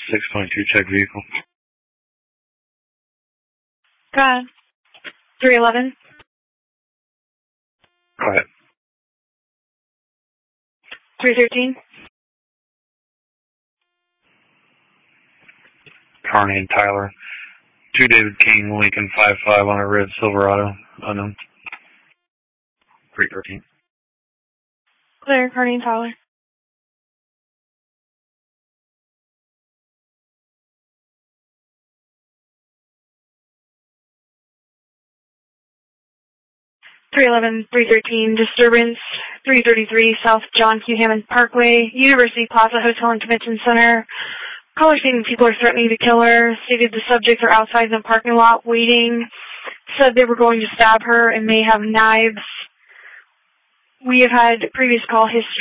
6.2, check vehicle. Go ahead. 311. Quiet. 313. Car named Tyler. 2 David King, Lincoln 55 on a red Silverado. Unknown. 313. Clear, car named Tyler. (311) 313 disturbance. 333 South John Q. Hammond Parkway, University Plaza Hotel and Convention Center. Caller stating people are threatening to kill her. Stated the subjects are outside in the parking lot waiting. Said they were going to stab her and may have knives. We have had previous call history.